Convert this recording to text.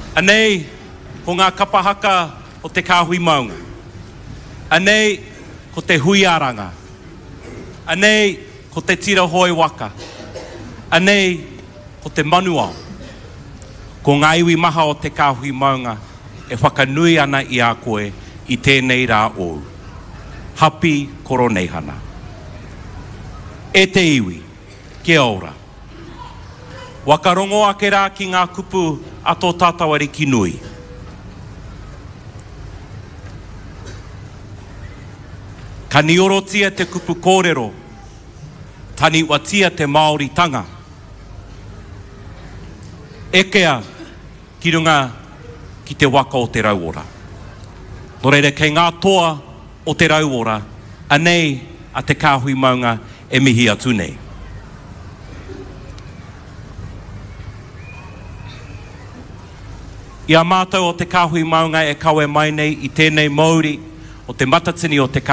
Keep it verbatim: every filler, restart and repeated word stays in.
Anei, ko ngā kapahaka o te kāhui maunga. Anei, ko te hui aranga. Anei, ko te tira hoi waka. Anei, ko te manuao. Ko ngā iwi maha o te kāhui maunga e whakanui ana i a koe i tēnei rā ou. Hapi koroneihana. E te iwi, kia ora. Wakarongo ake rā ki ngā kupu ato tātawari ki nui. Ka niorotia te kupu kōrero, tani watia te Māori tanga. Ekea ki runga ki te waka o te rauora. Nō reira, kei ngā toa o te rauora, anei a te kāhui maunga e mihi atu nei. Ia mātou o te kāhui maunga e kawe mai nei i tēnei Māori o te matatini o te kāhui